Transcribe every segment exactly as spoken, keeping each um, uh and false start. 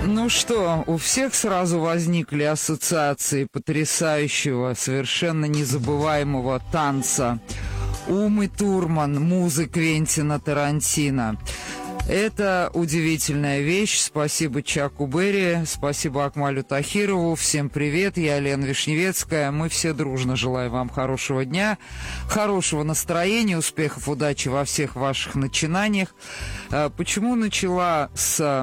Ну что, у всех сразу возникли ассоциации потрясающего, совершенно незабываемого танца Умы Турман, музы Квентина Тарантино. Это удивительная вещь. Спасибо Чаку Берри, спасибо Акмалю Тахирову. Всем привет, я Лена Вишневецкая. Мы все дружно желаем вам хорошего дня, хорошего настроения, успехов, удачи во всех ваших начинаниях. Почему начала с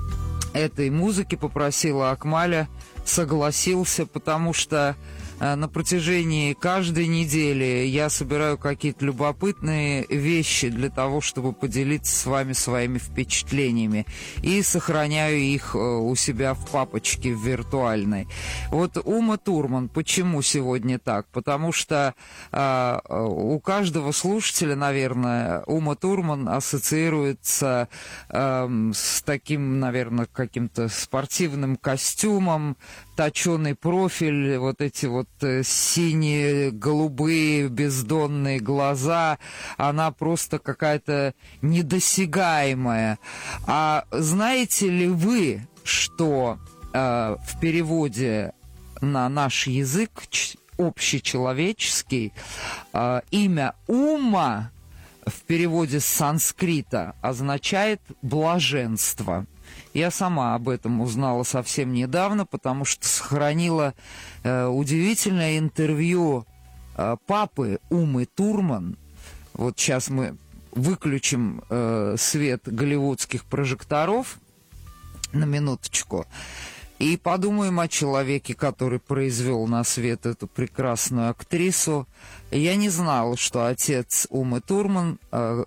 этой музыки, попросила Акмаля, согласился, потому что на протяжении каждой недели я собираю какие-то любопытные вещи для того, чтобы поделиться с вами своими впечатлениями, и сохраняю их у себя в папочке в виртуальной. Вот Ума Турман, почему сегодня так? Потому что э, у каждого слушателя, наверное, Ума Турман ассоциируется э, с таким, наверное, каким-то спортивным костюмом, точеный профиль, вот эти вот синие, голубые, бездонные глаза, она просто какая-то недосягаемая. А знаете ли вы, что э, в переводе на наш язык общечеловеческий э, имя Ума в переводе с санскрита означает «блаженство»? Я сама об этом узнала совсем недавно, потому что сохранила э, удивительное интервью э, папы Умы Турман. Вот сейчас мы выключим э, свет голливудских прожекторов на минуточку и подумаем о человеке, который произвел на свет эту прекрасную актрису. Я не знала, что отец Умы Турман, э,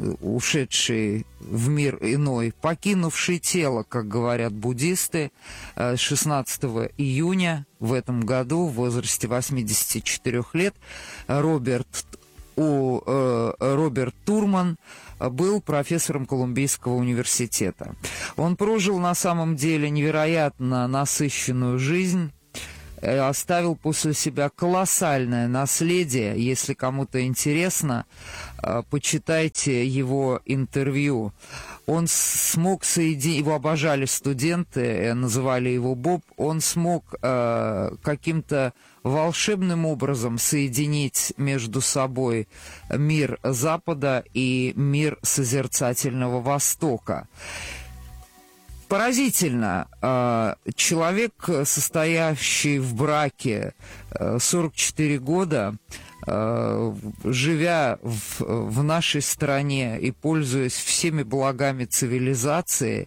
ушедший в мир иной, покинувший тело, как говорят буддисты, э, шестнадцатого июня в этом году в возрасте восьмидесяти четырёх лет, Роберт, у, э, Роберт Турман был профессором Колумбийского университета. Он прожил на самом деле невероятно насыщенную жизнь, оставил после себя колоссальное наследие. Если кому-то интересно, почитайте его интервью. Он смог соединить, его обожали студенты, называли его Боб, он смог э, каким-то волшебным образом соединить между собой мир Запада и мир созерцательного Востока. Поразительно, человек, состоящий в браке сорок четыре года, живя в, в нашей стране и пользуясь всеми благами цивилизации,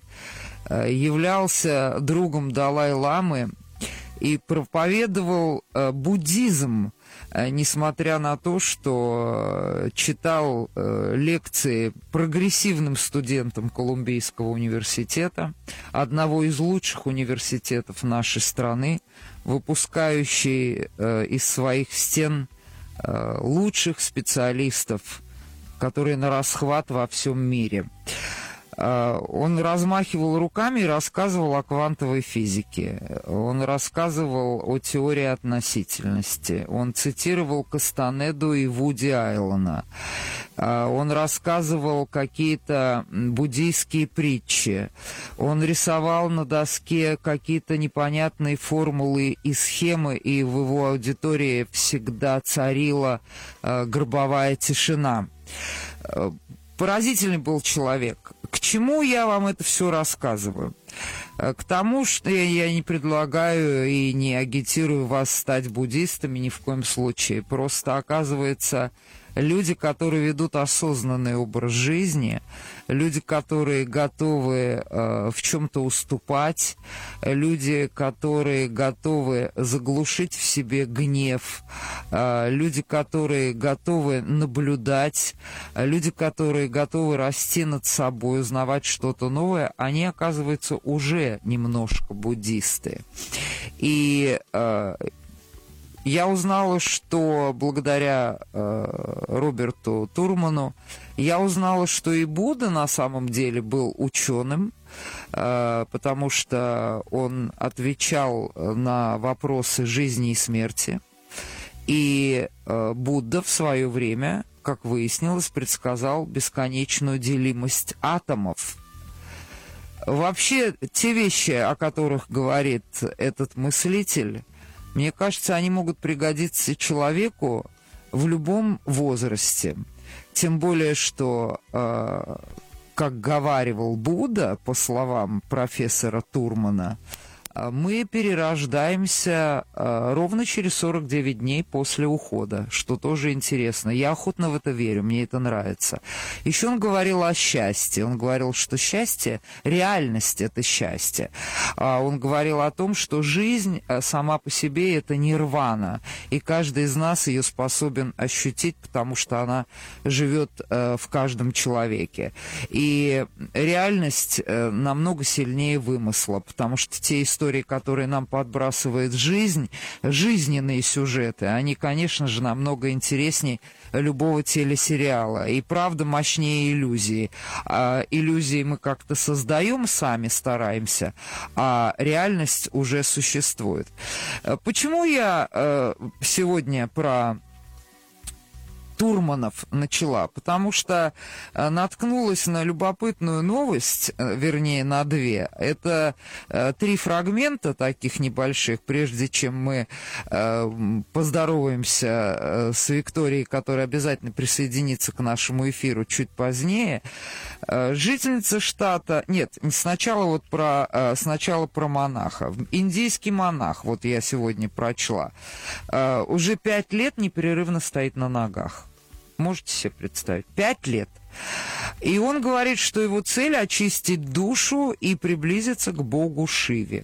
являлся другом Далай-ламы и проповедовал буддизм, несмотря на то, что читал лекции прогрессивным студентам Колумбийского университета, одного из лучших университетов нашей страны, выпускающий из своих стен лучших специалистов, которые на расхват во всем мире. Он размахивал руками и рассказывал о квантовой физике. Он рассказывал о теории относительности. Он цитировал Кастанеду и Вуди Аллена. Он рассказывал какие-то буддийские притчи. Он рисовал на доске какие-то непонятные формулы и схемы, и в его аудитории всегда царила гробовая тишина. Поразительный был человек. К чему я вам это все рассказываю? К тому, что я не предлагаю и не агитирую вас стать буддистами ни в коем случае. Просто, оказывается, люди, которые ведут осознанный образ жизни, люди, которые готовы э, в чем-то уступать, люди, которые готовы заглушить в себе гнев, э, люди, которые готовы наблюдать, люди, которые готовы расти над собой, узнавать что-то новое, они, оказывается, уже немножко буддисты. И э, я узнала, что благодаря э, Роберту Турману, я узнала, что и Будда на самом деле был ученым, э, потому что он отвечал на вопросы жизни и смерти. И э, Будда в свое время, как выяснилось, предсказал бесконечную делимость атомов. Вообще, те вещи, о которых говорит этот мыслитель, мне кажется, они могут пригодиться человеку в любом возрасте. Тем более, что, э, как говаривал Будда, по словам профессора Турмана, мы перерождаемся э, ровно через сорок девять дней после ухода, что тоже интересно. Я охотно в это верю, мне это нравится. Еще он говорил о счастье. Он говорил, что счастье, реальность – это счастье. А он говорил о том, что жизнь сама по себе – это нирвана, и каждый из нас ее способен ощутить, потому что она живет э, в каждом человеке. И реальность э, намного сильнее вымысла, потому что те истории, которые нам подбрасывает жизнь, жизненные сюжеты, они, конечно же, намного интереснее любого телесериала. И правда мощнее иллюзии. А иллюзии мы как-то создаем сами, стараемся, а реальность уже существует. Почему я э, сегодня про Турманов начала? Потому что э, наткнулась на любопытную новость, э, вернее, на две. Это э, три фрагмента таких небольших, прежде чем мы э, поздороваемся э, с Викторией, которая обязательно присоединится к нашему эфиру чуть позднее. Э, жительница штата... Нет, сначала вот про, э, сначала про монаха. Индийский монах, вот я сегодня прочла, э, уже пять лет непрерывно стоит на ногах. Можете себе представить? Пять лет. И он говорит, что его цель – очистить душу и приблизиться к богу Шиве.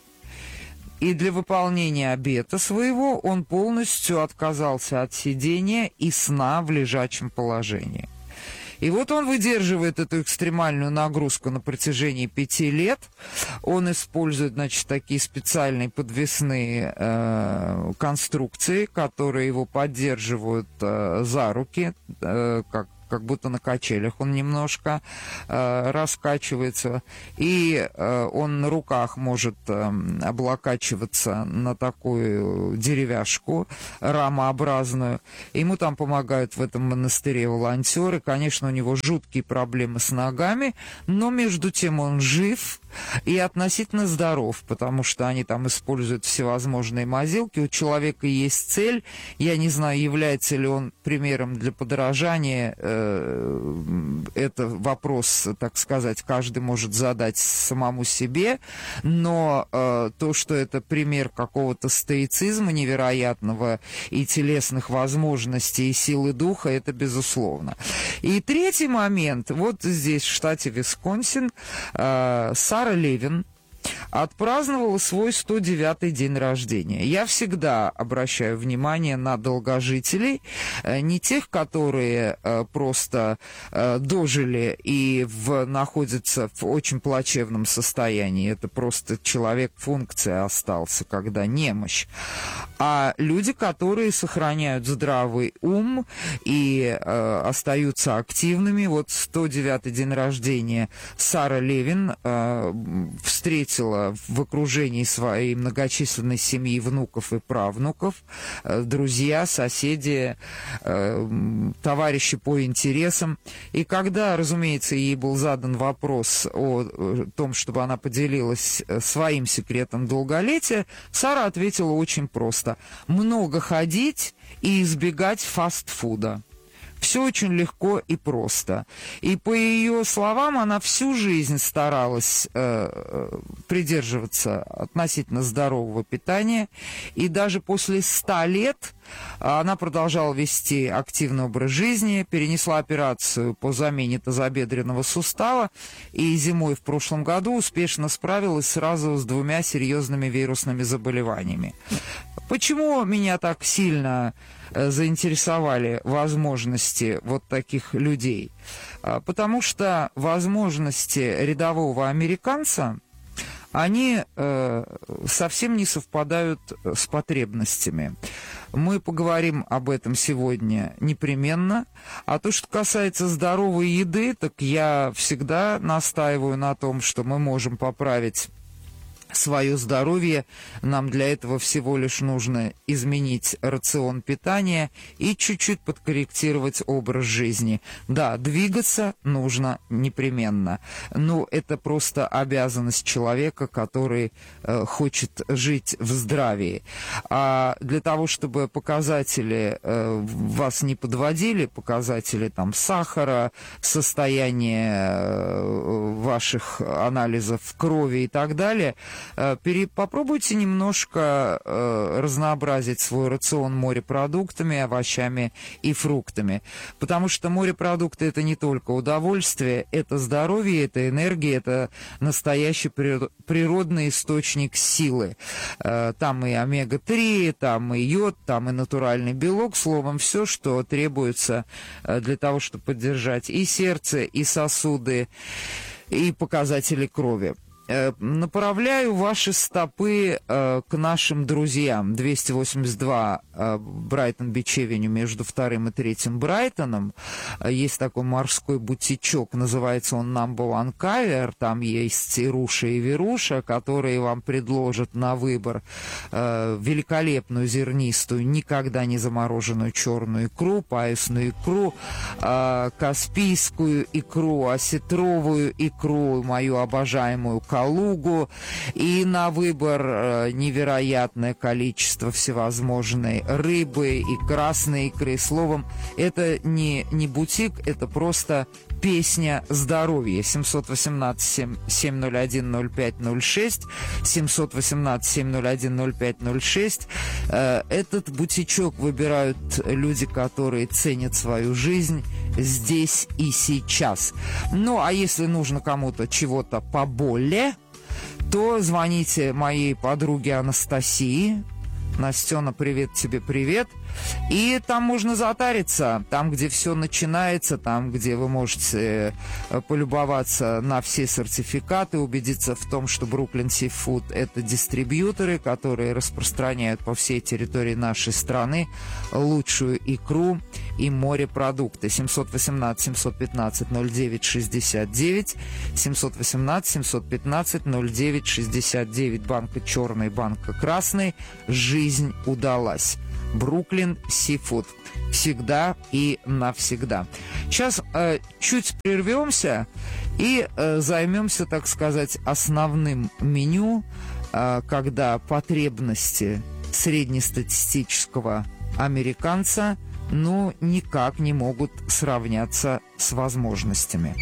И для выполнения обета своего он полностью отказался от сидения и сна в лежачем положении. И вот он выдерживает эту экстремальную нагрузку на протяжении пяти лет. Он использует, значит, такие специальные подвесные э, конструкции, которые его поддерживают э, за руки, э, как как будто на качелях он немножко э, раскачивается, и э, он на руках может э, облокачиваться на такую деревяшку рамообразную. Ему там помогают в этом монастыре волонтеры. Конечно, у него жуткие проблемы с ногами, но между тем он жив и относительно здоров, потому что они там используют всевозможные мазилки. У человека есть цель. Я не знаю, является ли он примером для подражания. Это вопрос, так сказать, каждый может задать самому себе, но э, то, что это пример какого-то стоицизма невероятного и телесных возможностей, и силы духа, это безусловно. И третий момент, вот здесь, в штате Висконсин, э, Сара Левин отпраздновала свой сто девятый день рождения. Я всегда обращаю внимание на долгожителей, не тех, которые э, просто э, дожили и в, находятся в очень плачевном состоянии. Это просто человек функция остался, когда немощь. А люди, которые сохраняют здравый ум и э, остаются активными. Вот сто девятый день рождения Сара Левин э, встретила в окружении своей многочисленной семьи внуков и правнуков, друзья, соседи, товарищи по интересам. И когда, разумеется, ей был задан вопрос о том, чтобы она поделилась своим секретом долголетия, Сара ответила очень просто: много ходить и избегать фастфуда. Все очень легко и просто. И по ее словам, она всю жизнь старалась э, придерживаться относительно здорового питания. И даже после ста лет она продолжала вести активный образ жизни, перенесла операцию по замене тазобедренного сустава и зимой в прошлом году успешно справилась сразу с двумя серьезными вирусными заболеваниями. Почему меня так сильно заинтересовали возможности вот таких людей? Потому что возможности рядового американца, они э, совсем не совпадают с потребностями. Мы поговорим об этом сегодня непременно. А то, что касается здоровой еды, так я всегда настаиваю на том, что мы можем поправить свое здоровье. Нам для этого всего лишь нужно изменить рацион питания и чуть-чуть подкорректировать образ жизни. Да, двигаться нужно непременно. Но это просто обязанность человека, который э, хочет жить в здравии. А для того, чтобы показатели э, вас не подводили, показатели там сахара, состояние э, ваших анализов крови и так далее, Пере... попробуйте немножко э, разнообразить свой рацион морепродуктами, овощами и фруктами. Потому что морепродукты — это не только удовольствие, это здоровье, это энергия, это настоящий природный источник силы. Э, там и омега три, там и йод, там и натуральный белок. Словом, все, что требуется для того, чтобы поддержать и сердце, и сосуды, и показатели крови. Направляю ваши стопы э, к нашим друзьям. двести восемьдесят два э, Брайтон-Бич-Эвеню между вторым и третьим Брайтоном. Есть такой морской бутичок, называется он Number One Caviar. Там есть и Руша, и Веруша, которые вам предложат на выбор э, великолепную зернистую, никогда не замороженную черную икру, паюсную икру, э, каспийскую икру, осетровую икру, мою обожаемую Калугу, и на выбор э, невероятное количество всевозможной рыбы и красной икры. Словом, это не, не бутик, это просто песня здоровья. семь один восемь семь ноль один ноль пять ноль шесть, семь один восемь семь ноль один ноль пять ноль шесть. Э, этот бутичок выбирают люди, которые ценят свою жизнь здесь и сейчас. Ну, а если нужно кому-то чего-то поболее, то звоните моей подруге Анастасии. Настена, привет тебе, привет. И там можно затариться, там, где все начинается, там, где вы можете полюбоваться на все сертификаты, убедиться в том, что Brooklyn Seafood — это дистрибьюторы, которые распространяют по всей территории нашей страны лучшую икру и морепродукты. семь один восемь семь один пять ноль девять шестьдесят девять, семь один восемь семь один пять ноль девять шестьдесят девять, банка черный, банка красный. Жизнь удалась. Brooklyn Seafood. Всегда и навсегда. Сейчас э, чуть прервемся и э, займемся, так сказать, основным меню, э, когда потребности среднестатистического американца, ну, никак не могут сравняться с возможностями.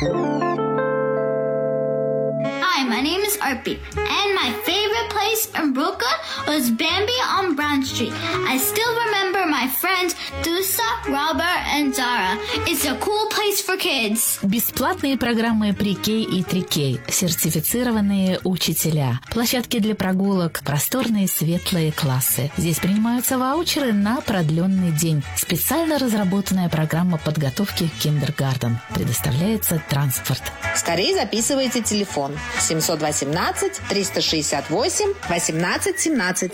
Hi, my name is Arpy, and my favorite place in Brooklyn was Bambi on Brown Street. I still remember my friends Dusa, Robert, and Zara. It's a cool place for kids. Бесплатные программы Pre-K и три кей, сертифицированные учителя, площадки для прогулок, просторные светлые классы. Здесь принимаются ваучеры на продленный день. Специально разработанная программа подготовки к киндергартен. Предоставляется транспорт. Скорее записывайте телефон семь один восемь триста шестьдесят восемь восемнадцать семнадцать.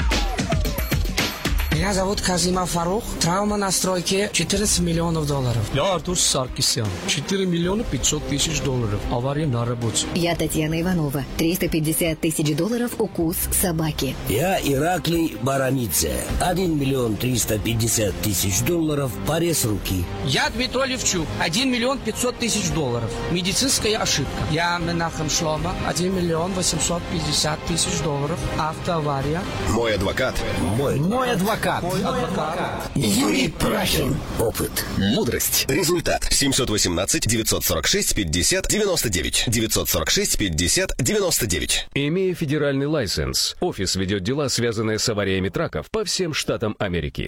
Меня зовут Казима Фарух. Травма на стройке четырнадцать миллионов долларов. Я Артур Саркисян. четыре миллиона пятьсот тысяч долларов. Авария на работе. Я Татьяна Иванова. триста пятьдесят тысяч долларов укус собаки. Я Ираклий Баранидзе. один миллион триста пятьдесят тысяч долларов. Порез руки. Я Дмитрий Левчук. один миллион пятьсот тысяч долларов. Медицинская ошибка. Я Менахем Шлома. один миллион восемьсот пятьдесят тысяч долларов. Автоавария. Мой адвокат. Мой, Мой адвокат. Мой адвокат. Юрий Прахин. Опыт. Мудрость. Результат. семь один восемь девять сорок шесть пятьдесят девяносто девять. девять сорок шесть пятьдесят девяносто девять. Имея федеральный лайсенс, офис ведет дела, связанные с авариями траков по всем штатам Америки.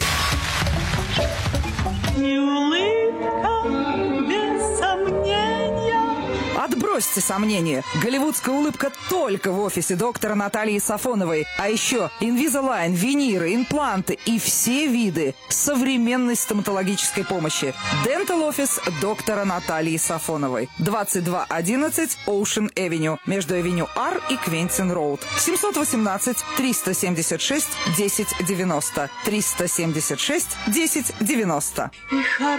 Отбросьте сомнения. Голливудская улыбка только в офисе доктора Натальи Сафоновой. А еще Invisalign, виниры, импланты и все виды современной стоматологической помощи. Dental Office доктора Натальи Сафоновой. двадцать два одиннадцать Ocean Avenue. Между Авеню Ар и Квентин Роуд. семь один восемь триста семьдесят шесть десять девяносто. триста семьдесят шесть десять девяносто.